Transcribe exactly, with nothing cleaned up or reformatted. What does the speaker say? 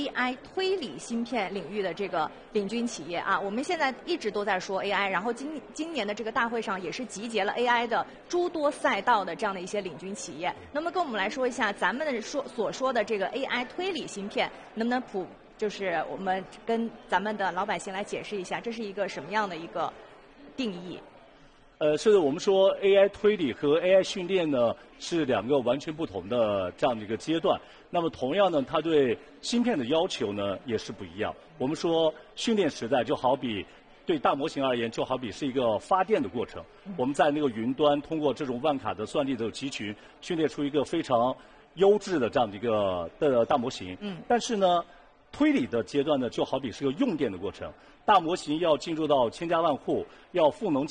A I 推理芯片领域的这个领军企业啊。我们现在一直都在说 A I， 然后今今年的这个大会上也是集结了 A I 的诸多赛道的这样的一些领军企业。那么跟我们来说一下，咱们的说所说的这个 A I 推理芯片，能不能普就是我们跟咱们的老百姓来解释一下，这是一个什么样的一个定义？ 呃，是的，我们说 A I 推理和 A I 训练呢是两个完全不同的这样的一个阶段。那么同样呢，它对芯片的要求呢也是不一样。我们说训练时代就好比对大模型而言，就好比是一个发电的过程。我们在那个云端通过这种万卡的算力的集群，训练出一个非常优质的这样的一个的大模型。 嗯。 但是呢，推理的阶段呢，就好比是个用电的过程。大模型要进入到千家万户，要赋能。